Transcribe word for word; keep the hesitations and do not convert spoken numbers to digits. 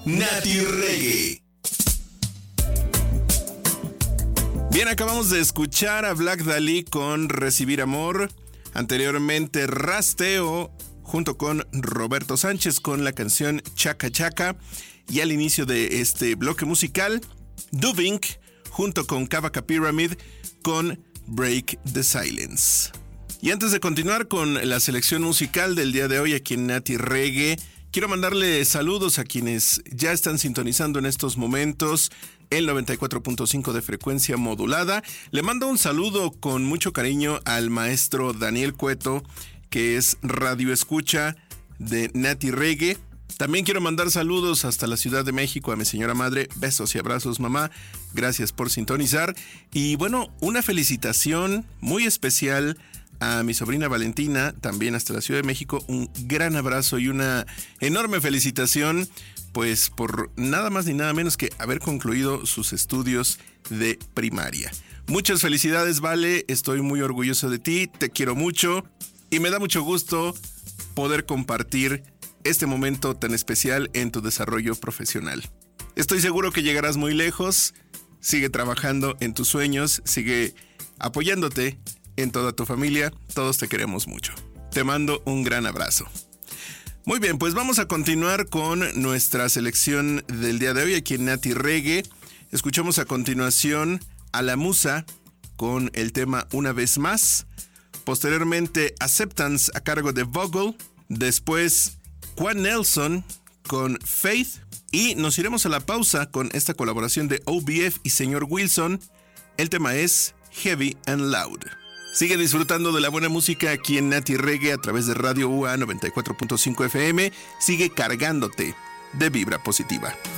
Nati Reggae. Bien, acabamos de escuchar a Black Dahlia con Recibir Amor. Anteriormente, Rasteo junto con Roberto Sánchez con la canción Chaca Chaca. Y al inicio de este bloque musical, Duvink junto con Kavaka Pyramid con Break the Silence. Y antes de continuar con la selección musical del día de hoy aquí en Nati Reggae, quiero mandarle saludos a quienes ya están sintonizando en estos momentos el noventa y cuatro punto cinco de frecuencia modulada. Le mando un saludo con mucho cariño al maestro Daniel Cueto, que es radio escucha de Nati Reggae. También quiero mandar saludos hasta la Ciudad de México a mi señora madre. Besos y abrazos, mamá. Gracias por sintonizar. Y bueno, una felicitación muy especial a mi sobrina Valentina, también hasta la Ciudad de México. Un gran abrazo y una enorme felicitación, pues por nada más ni nada menos que haber concluido sus estudios de primaria. Muchas felicidades, Vale. Estoy muy orgulloso de ti. Te quiero mucho. Y me da mucho gusto poder compartir este momento tan especial en tu desarrollo profesional. Estoy seguro que llegarás muy lejos. Sigue trabajando en tus sueños. Sigue apoyándote en toda tu familia. Todos te queremos mucho. Te mando un gran abrazo. Muy bien, pues vamos a continuar con nuestra selección del día de hoy aquí en Nati Reggae. Escuchamos a continuación a La Musa con el tema Una Vez Más. Posteriormente, Acceptance a cargo de Vogel. Después, Juan Nelson con Faith. Y nos iremos a la pausa con esta colaboración de O B F y Señor Wilson. El tema es Heavy and Loud. Sigue disfrutando de la buena música aquí en Nati Reggae a través de Radio U A noventa y cuatro punto cinco F M. Sigue cargándote de vibra positiva.